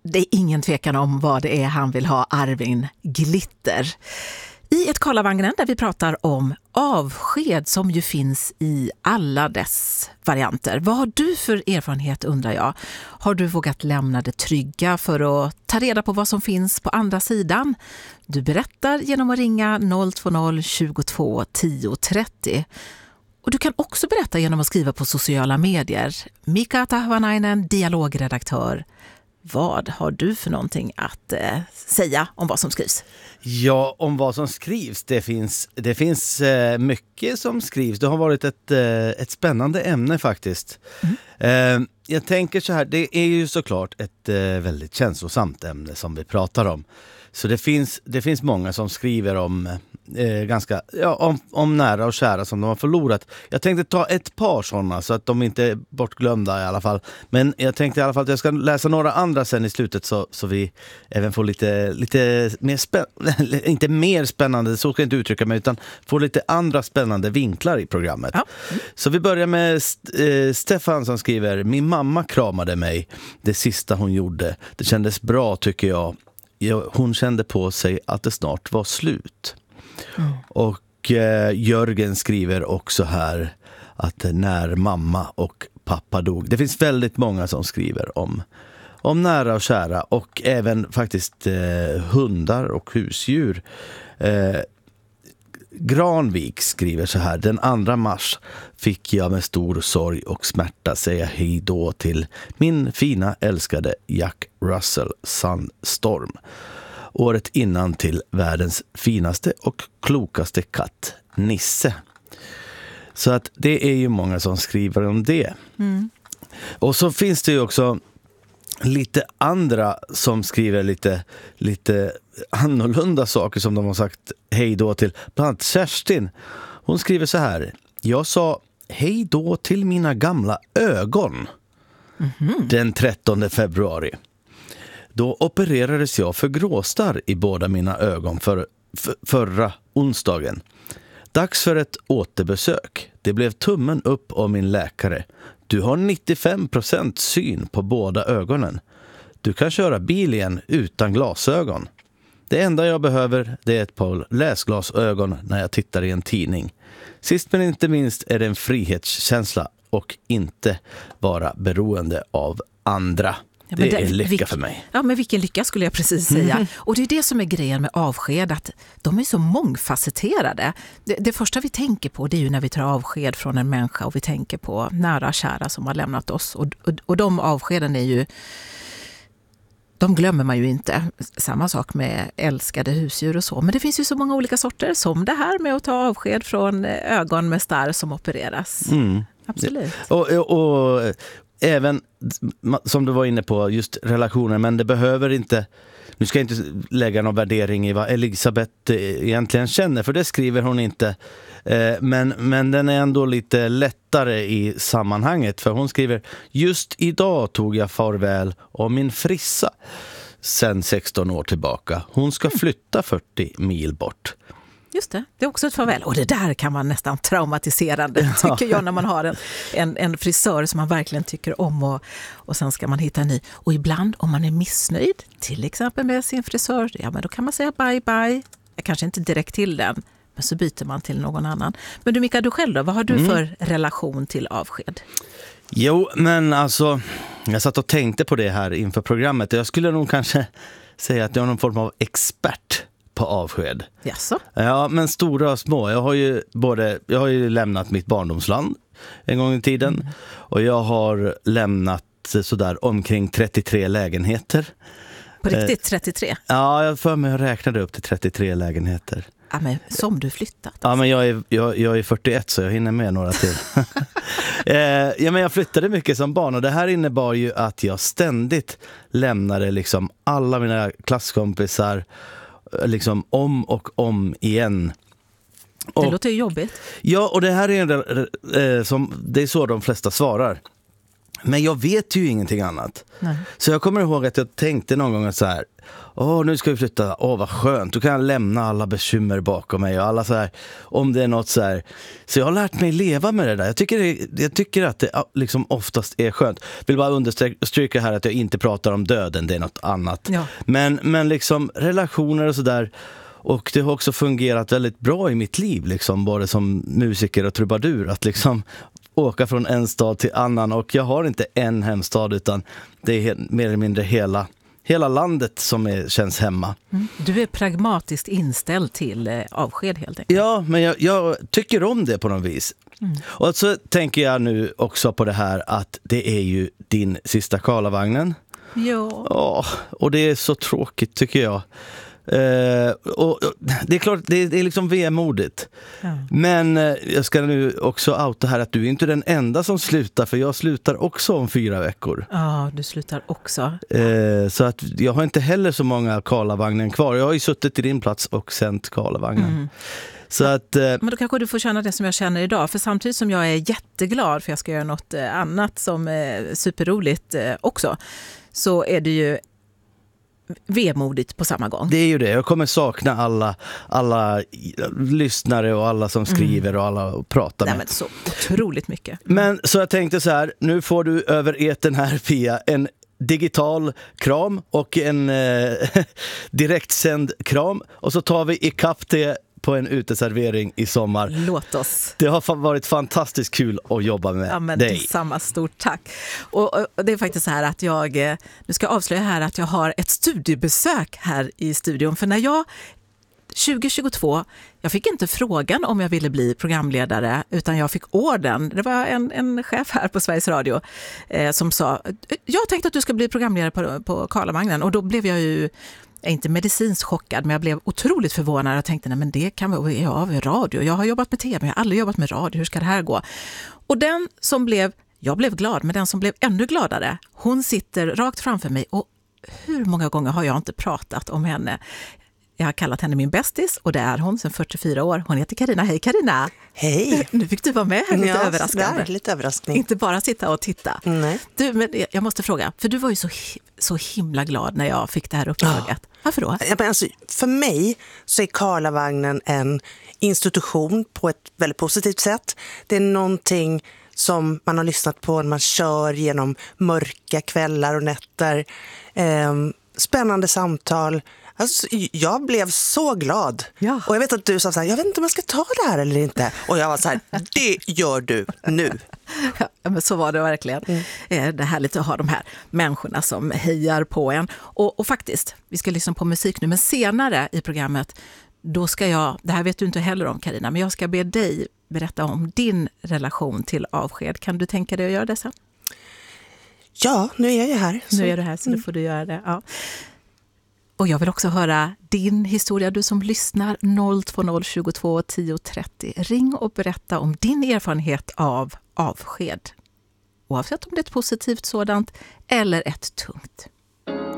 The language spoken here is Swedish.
Det är ingen tvekan om vad det är han vill ha, Arvin Glitter. I ett Karlavagnen där vi pratar om avsked som ju finns i alla dess varianter. Vad har du för erfarenhet, undrar jag? Har du vågat lämna det trygga för att ta reda på vad som finns på andra sidan? Du berättar genom att ringa 020 22 10 30. Och du kan också berätta genom att skriva på sociala medier. Mika Tahvanainen, dialogredaktör. Vad har du för någonting att säga om vad som skrivs? Ja, om vad som skrivs. Det finns mycket som skrivs. Det har varit ett spännande ämne faktiskt. Jag tänker så här, det är ju såklart ett väldigt känslosamt ämne som vi pratar om. Så det finns många som skriver om om nära och kära som de har förlorat. Jag tänkte ta ett par sådana så att de inte är bortglömda i alla fall. Men jag tänkte i alla fall att jag ska läsa några andra sen i slutet så vi även får lite mer spännande, inte mer spännande, så ska jag inte uttrycka mig, utan får lite andra spännande vinklar i programmet. Ja. Så vi börjar med Stefan som skriver: min mamma kramade mig det sista hon gjorde. Det kändes bra, tycker jag. Hon kände på sig att det snart var slut. Och Jörgen skriver också här att när mamma och pappa dog. Det finns väldigt många som skriver om nära och kära, och även faktiskt hundar och husdjur. Granvik skriver så här: den 2 mars fick jag med stor sorg och smärta säga hej då till min fina älskade Jack Russell Sandstorm. Året innan till världens finaste och klokaste katt, Nisse. Så att det är ju många som skriver om det. Och så finns det ju också lite andra som skriver lite annorlunda saker som de har sagt hej då till. Bland annat Kerstin. Hon skriver så här: jag sa hej då till mina gamla ögon den 13 februari. Då opererades jag för gråstarr i båda mina ögon förra onsdagen. Dags för ett återbesök. Det blev tummen upp av min läkare. Du har 95% syn på båda ögonen. Du kan köra bil igen utan glasögon. Det enda jag behöver, det är ett par läsglasögon när jag tittar i en tidning. Sist men inte minst är det en frihetskänsla och inte vara beroende av andra. Ja, det är lycka för mig. Ja, men vilken lycka skulle jag precis säga. Och det är det som är grejen med avsked, att de är så mångfacetterade. Det första vi tänker på, det är ju när vi tar avsked från en människa och vi tänker på nära kära som har lämnat oss. Och de avskeden är ju, de glömmer man ju inte. Samma sak med älskade husdjur och så. Men det finns ju så många olika sorter, som det här med att ta avsked från ögon med starr som opereras. Absolut. Och även som du var inne på, just relationer, men det behöver inte, nu ska jag inte lägga någon värdering i vad Elisabeth egentligen känner, för det skriver hon inte, men den är ändå lite lättare i sammanhanget, för hon skriver: just idag tog jag farväl av min frissa sen 16 år tillbaka. Hon ska flytta 40 mil bort. Just det, det är också ett farväl. Och det där kan man nästan traumatiserande, tycker jag, när man har en frisör som man verkligen tycker om, och sen ska man hitta en ny. Och ibland, om man är missnöjd, till exempel med sin frisör, ja, men då kan man säga bye bye. Jag kanske inte direkt till den, men så byter man till någon annan. Men du Mika, du själv då, vad har du för relation till avsked? Jo, men alltså, jag satt och tänkte på det här inför programmet. Jag skulle nog kanske säga att jag är någon form av expert på avsked. Jaså? Ja, men stora och små. Jag har ju lämnat mitt barndomsland en gång i tiden. Och jag har lämnat sådär omkring 33 lägenheter. På riktigt 33? Ja, jag för mig jag räknade upp till 33 lägenheter. Ja, men som du flyttat. Alltså. Ja, men jag är 41 så jag hinner med några till. Ja, men jag flyttade mycket som barn, och det här innebar ju att jag ständigt lämnade liksom alla mina klasskompisar liksom om och om igen. Det låter ju jobbigt. Ja, och det här är det är så de flesta svarar. Men jag vet ju ingenting annat. Nej. Så jag kommer ihåg att jag tänkte någon gång att så här, nu ska vi flytta, vad skönt, då kan jag lämna alla bekymmer bakom mig och alla så här, om det är något så här. Så jag har lärt mig leva med det där. Jag tycker att det liksom oftast är skönt. Vill bara understryka här att jag inte pratar om döden, det är något annat. Ja. Men liksom relationer och så där. Och det har också fungerat väldigt bra i mitt liv, liksom, både som musiker och trubadur, att liksom åka från en stad till annan. Och jag har inte en hemstad, utan det är mer eller mindre hela landet som känns hemma. Du är pragmatiskt inställd till avsked helt enkelt. Ja, men jag tycker om det på något vis. Och så tänker jag nu också på det här att det är ju din sista Karlavagnen. Ja. Och det är så tråkigt tycker jag. Och det är klart, det är liksom vemodigt. Ja. Men jag ska nu också outa här att du är inte den enda som slutar, för jag slutar också om 4 veckor. Ja, du slutar också. Så att jag har inte heller så många Karlavagnen kvar. Jag har ju suttit i din plats och sänt Karlavagnen. Så att, men då kanske du får känna det som jag känner idag. För samtidigt som jag är jätteglad för jag ska göra något annat som är superroligt också, så är det ju vemodigt på samma gång. det är ju det. Jag kommer sakna alla lyssnare och alla som skriver och alla att prata med. Nej, men så otroligt mycket. Men så jag tänkte så här, nu får du över etern här via en digital kram och en direktsänd kram, och så tar vi ikapp det på en uteservering i sommar. Låt oss. Det har varit fantastiskt kul att jobba med dig. Samma stort tack. Och det är faktiskt så här att nu ska jag avslöja här att jag har ett studiebesök här i studion. För när jag 2022, jag fick inte frågan om jag ville bli programledare, utan jag fick orden. Det var en chef här på Sveriges Radio som sa, jag tänkte att du ska bli programledare på Karlavagnen, och då blev jag ju inte medicinskt chockad, men jag blev otroligt förvånad. Jag tänkte, nej men det kan vara radio. Jag har jobbat med tv, jag har aldrig jobbat med radio. Hur ska det här gå? Och jag blev glad, men den som blev ännu gladare, hon sitter rakt framför mig, och hur många gånger har jag inte pratat om henne? Jag har kallat henne min bästis, och det är hon sedan 44 år. Hon heter Carina. Hej Carina! Hej! Nu fick du vara med här, lite överraskande. Där, lite överraskning. Inte bara sitta och titta. Nej. Du, men jag måste fråga, för du var ju så himla glad när jag fick det här uppdraget. Varför då? Ja, men alltså, för mig så är Karlavagnen en institution på ett väldigt positivt sätt. Det är någonting som man har lyssnat på när man kör genom mörka kvällar och nätter. Spännande samtal. Alltså, jag blev så glad. Ja. Och jag vet att du sa så här, jag vet inte om jag ska ta det här eller inte. Och jag var så här, det gör du nu. Ja, men så var det verkligen. Det är härligt att ha de här människorna som hejar på en. Och faktiskt, vi ska lyssna på musik nu, men senare i programmet, då ska jag, det här vet du inte heller om Carina, men jag ska be dig berätta om din relation till avsked. Kan du tänka dig att göra det sen? Ja, nu är jag ju här. Nu är du här, så då får du göra det. Ja. Och jag vill också höra din historia, du som lyssnar, 020 22 10 30. Ring och berätta om din erfarenhet av avsked. Oavsett om det är ett positivt sådant eller ett tungt.